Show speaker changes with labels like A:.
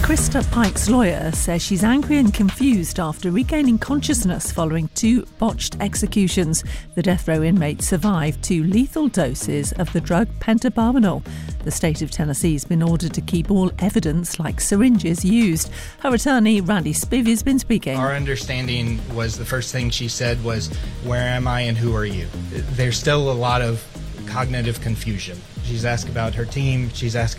A: Krista Pike's lawyer says she's angry and confused after regaining consciousness following 2 botched executions. The death row inmate survived 2 lethal doses of the drug pentobarbital. The state of Tennessee has been ordered to keep all evidence like syringes used. Her attorney, Randy Spivey, has been speaking.
B: Our understanding was the first thing she said was, "Where am I and who are you?" There's still a lot of cognitive confusion. She's asked about her team. She's asked